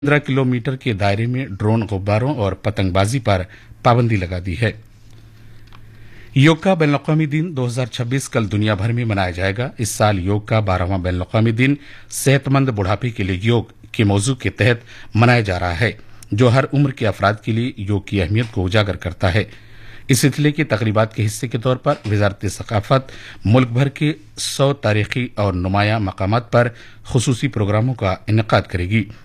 15 kilometre के दायरे में ड्रोन, गुब्बारों और पतंगबाजी पर पाबंदी लगा दी है। योग का बैनुल-अक़वामी दिन 2026 कल दुनिया भर में मनाया जाएगा। इस साल योग का 12वां बैनुल-अक़वामी दिन सेहतमंद बुढ़ापे के लिए योग के मौजू के तहत मनाया जा रहा है, जो हर उम्र के अफराद के लिए योग की अहमियत को उजागर करता है। इस सिलसिले की तकरीबात के हिस्से के तौर पर वजारत सकाफत मुल्क भर के 100 तारीखी और नुमाया मकामात पर खुसूसी प्रोग्रामों का इनेकाद करेगी।